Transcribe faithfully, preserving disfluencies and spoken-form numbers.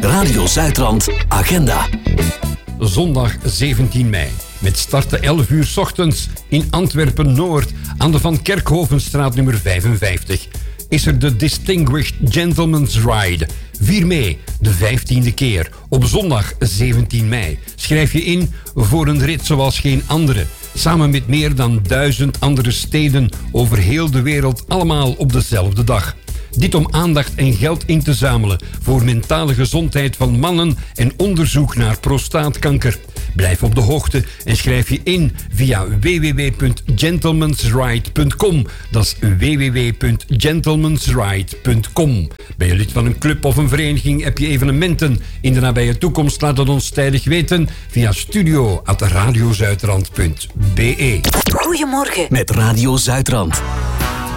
Radio Zuidrand Agenda. Zondag zeventien mei. Met starten elf uur 's ochtends in Antwerpen-Noord aan de Van Kerkhovenstraat nummer vijfenvijftig. Is er de Distinguished Gentleman's Ride. Vier mee, de vijftiende keer. Op zondag zeventien mei. Schrijf je in voor een rit zoals geen andere. Samen met meer dan duizend andere steden over heel de wereld, allemaal op dezelfde dag. Dit om aandacht en geld in te zamelen voor mentale gezondheid van mannen en onderzoek naar prostaatkanker. Blijf op de hoogte en schrijf je in via w w w punt gentlemansride punt com. Dat is w w w punt gentlemansride punt com. Ben je lid van een club of een vereniging? Heb je evenementen in de nabije toekomst? Laat het ons tijdig weten via studio at radiozuidrand punt b e. Goedemorgen met Radio Zuidrand.